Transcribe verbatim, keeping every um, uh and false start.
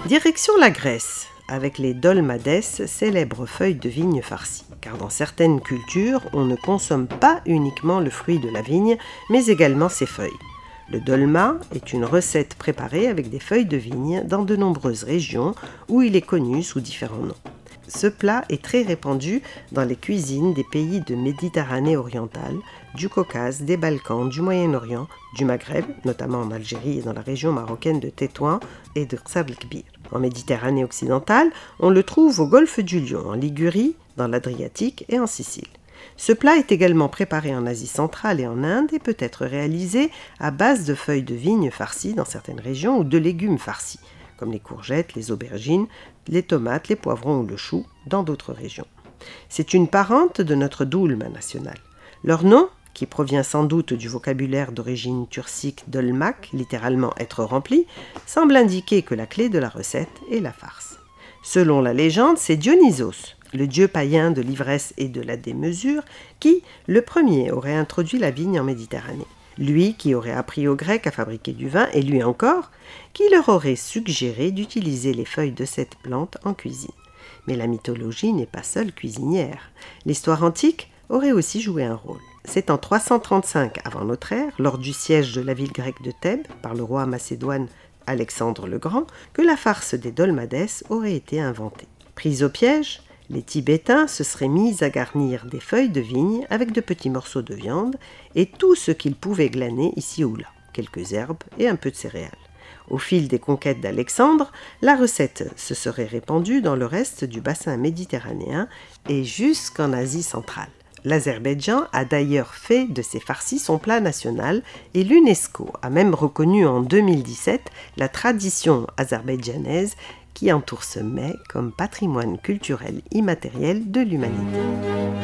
Direction la Grèce, avec les dolmades, célèbres feuilles de vigne farcies. Car dans certaines cultures, on ne consomme pas uniquement le fruit de la vigne, mais également ses feuilles. Le dolma est une recette préparée avec des feuilles de vigne dans de nombreuses régions où il est connu sous différents noms. Ce plat est très répandu dans les cuisines des pays de Méditerranée orientale, du Caucase, des Balkans, du Moyen-Orient, du Maghreb, notamment en Algérie et dans la région marocaine de Tétouan et de Ksar el-Kbir. En Méditerranée occidentale, on le trouve au golfe du Lion, en Ligurie, dans l'Adriatique et en Sicile. Ce plat est également préparé en Asie centrale et en Inde et peut être réalisé à base de feuilles de vigne farcies dans certaines régions ou de légumes farcis, comme les courgettes, les aubergines, les tomates, les poivrons ou le chou dans d'autres régions. C'est une parente de notre doulma nationale. Leur nom, qui provient sans doute du vocabulaire d'origine turcique dolmak, littéralement être rempli, semble indiquer que la clé de la recette est la farce. Selon la légende, c'est Dionysos, le dieu païen de l'ivresse et de la démesure, qui, le premier, aurait introduit la vigne en Méditerranée. Lui qui aurait appris aux Grecs à fabriquer du vin, et lui encore, qui leur aurait suggéré d'utiliser les feuilles de cette plante en cuisine. Mais la mythologie n'est pas seule cuisinière. L'histoire antique aurait aussi joué un rôle. C'est en trois cent trente-cinq avant notre ère, lors du siège de la ville grecque de Thèbes par le roi macédoine Alexandre le Grand, que la farce des dolmades aurait été inventée. Prise au piège, les Tibétains se seraient mis à garnir des feuilles de vigne avec de petits morceaux de viande et tout ce qu'ils pouvaient glaner ici ou là, quelques herbes et un peu de céréales. Au fil des conquêtes d'Alexandre, la recette se serait répandue dans le reste du bassin méditerranéen et jusqu'en Asie centrale. L'Azerbaïdjan a d'ailleurs fait de ses farcis son plat national et l'UNESCO a même reconnu en deux mille dix-sept la tradition azerbaïdjanaise qui entoure ce mets comme patrimoine culturel immatériel de l'humanité.